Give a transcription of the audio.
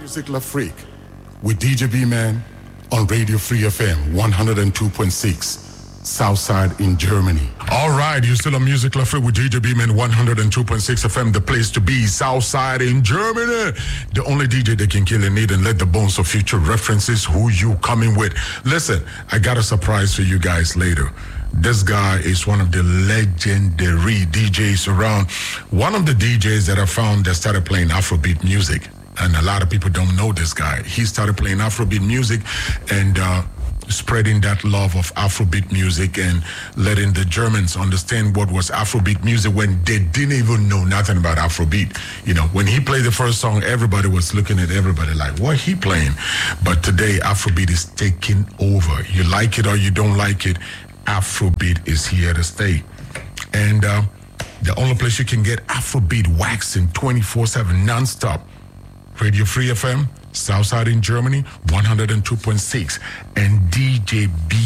Music L'Afrique with DJ B-Man on Radio Free FM 102.6. Southside in Germany. All right, you're still on Music L'Afrique with DJ B-Man 102.6 FM, the place to be, Southside in Germany. The only DJ that can kill a need and let the bones of future references who you coming with. Listen, I got a surprise for you guys later. This guy is one of the legendary DJs around. One of the DJs that I found that started playing Afrobeat music. And a lot of people don't know this guy. He started playing Afrobeat music and spreading that love of Afrobeat music and letting the Germans understand what was Afrobeat music when they didn't even know nothing about Afrobeat. You know, when he played the first song, everybody was looking at everybody like, what he playing? But today, Afrobeat is taking over. You like it or you don't like it, Afrobeat is here to stay. And the only place you can get Afrobeat waxing 24/7 nonstop, Radio Free FM, Southside in Germany, 102.6, and DJ B